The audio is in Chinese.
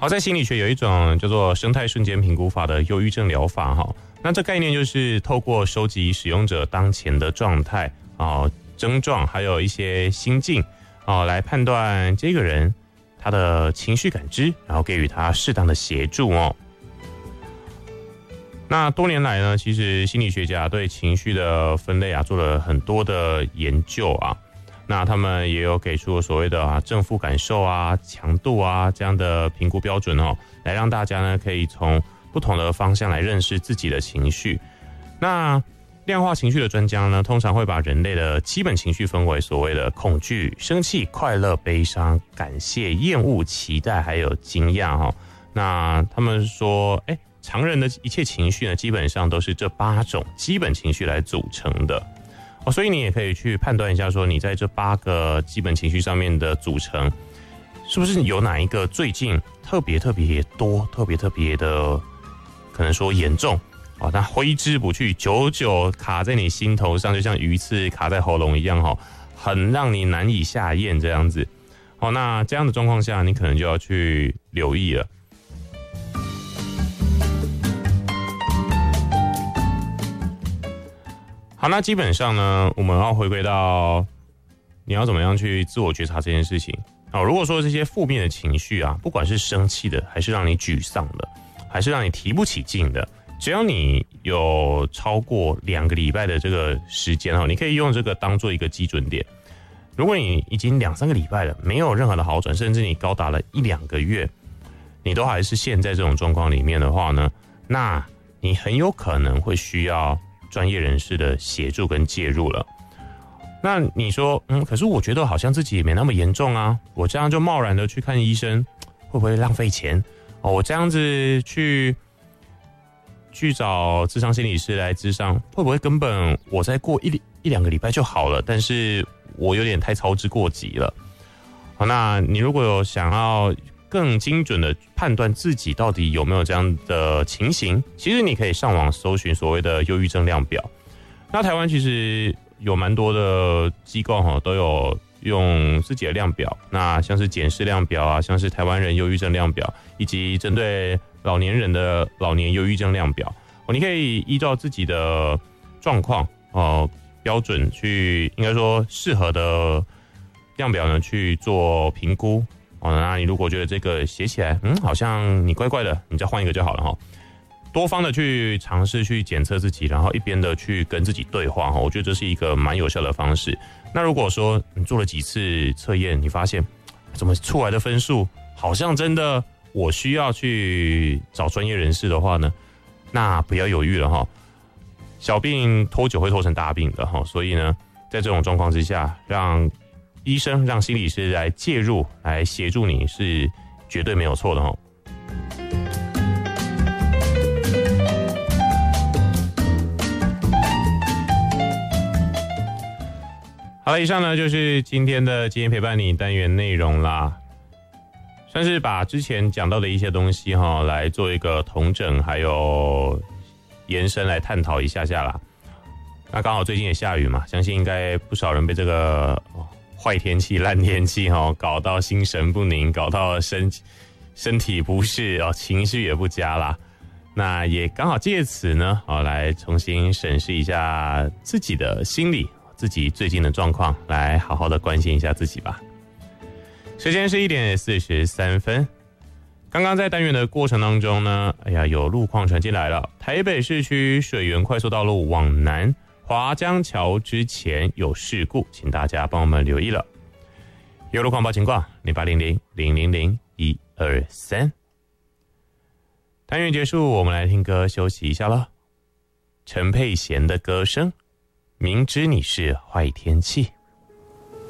好，在心理学有一种叫做生态瞬间评估法的忧郁症疗法哈。那这概念就是透过收集使用者当前的状态症状，还有一些心境来判断这个人他的情绪感知，然后给予他适当的协助哦。那多年来呢，其实心理学家对情绪的分类做了很多的研究啊。那他们也有给出所谓的正负感受强度这样的评估标准哦，来让大家呢可以从不同的方向来认识自己的情绪。那量化情绪的专家呢，通常会把人类的基本情绪分为所谓的恐惧、生气、快乐、悲伤、感谢、厌恶、期待还有惊讶哈。那他们说，常人的一切情绪呢，基本上都是这8种基本情绪来组成的。所以你也可以去判断一下，说你在这8个基本情绪上面的组成，是不是有哪一个最近特别多、特别的，可能说严重它挥之不去，久久卡在你心头上，就像鱼刺卡在喉咙一样很让你难以下咽这样子。那这样的状况下，你可能就要去留意了。好，那基本上呢，我们要回归到你要怎么样去自我觉察这件事情。如果说这些负面的情绪不管是生气的，还是让你沮丧的，还是让你提不起劲的，只要你有超过2个礼拜的这个时间你可以用这个当做一个基准点。如果你已经2-3个礼拜了，没有任何的好转，甚至你高达了1-2个月，你都还是陷在这种状况里面的话呢，那你很有可能会需要专业人士的协助跟介入了。那你说，可是我觉得好像自己也没那么严重我这样就贸然的去看医生，会不会浪费钱？我这样子去找諮商心理师来諮商，会不会根本我再过1-2个礼拜就好了？但是我有点太操之过急了。好，那你如果有想要更精准的判断自己到底有没有这样的情形，其实你可以上网搜寻所谓的忧郁症量表。那台湾其实有蛮多的机构都有用自己的量表，那像是检视量表像是台湾人忧郁症量表，以及针对老年人的老年忧郁症量表，你可以依照自己的状况标准去，应该说适合的量表呢去做评估。那你如果觉得这个写起来好像你怪怪的，你再换一个就好了多方的去尝试去检测自己，然后一边的去跟自己对话我觉得这是一个蛮有效的方式。那如果说你做了几次测验，你发现怎么出来的分数好像真的我需要去找专业人士的话呢，那不要犹豫了小病拖久会拖成大病的所以呢，在这种状况之下，让医生、让心理师来介入，来协助你是绝对没有错的好了，以上呢就是今天的今天陪伴你单元内容啦，算是把之前讲到的一些东西来做一个统整，还有延伸来探讨一下啦。那刚好最近也下雨嘛，相信应该不少人被这个坏天气、烂天气搞到心神不宁，搞到身体不适情绪也不佳啦。那也刚好借此呢来重新审视一下自己的心理，自己最近的状况，来好好的关心一下自己吧。时间是1:43。刚刚在单元的过程当中呢，有路况传进来了。台北市区水源快速道路往南华江桥之前有事故，请大家帮我们留意了。有路况报情况0800000123。单元结束，我们来听歌休息一下了。陈佩娴的歌声，明知你是坏天气。